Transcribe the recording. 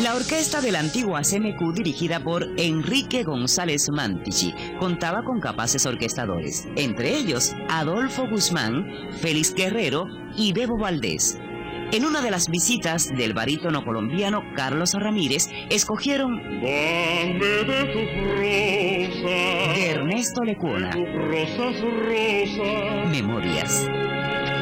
La orquesta de la antigua CMQ, dirigida por Enrique González Mantichi, contaba con capaces orquestadores, entre ellos Adolfo Guzmán, Félix Guerrero y Bebo Valdés. En una de las visitas del barítono colombiano Carlos Ramírez, escogieron de Ernesto Lecuona, Memorias.